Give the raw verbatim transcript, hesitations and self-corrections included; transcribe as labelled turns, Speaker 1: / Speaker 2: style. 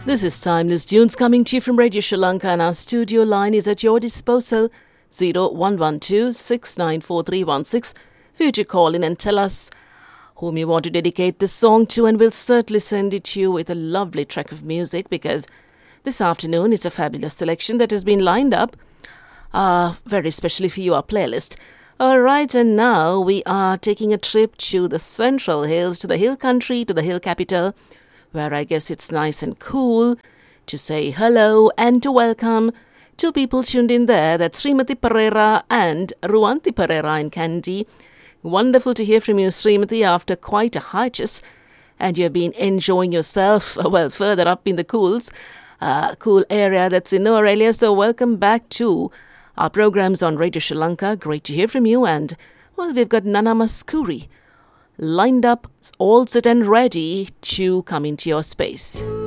Speaker 1: This is Timeless Tunes coming to you from Radio Sri Lanka, and our studio line is at your disposal, zero one one two, six nine four three one six, for you to call in and tell us whom you want to dedicate this song to, and we'll certainly send it to you with a lovely track of music, because this afternoon it's a fabulous selection that has been lined up, uh, very specially for you, our playlist. All right, and now we are taking a trip to the Central Hills, to the hill country, to the hill capital, where I guess it's nice and cool to say hello and to welcome two people tuned in there. That's Srimati Pereira and Ruanti Pereira in Kandy. Wonderful to hear from you, Srimati, after quite a hiatus. And you've been enjoying yourself, well, further up in the cools, uh, cool area that's in Australia. So welcome back to our programs on Radio Sri Lanka. Great to hear from you. And, well, we've got Nana Maskuri lined up, all set and ready to come into your space.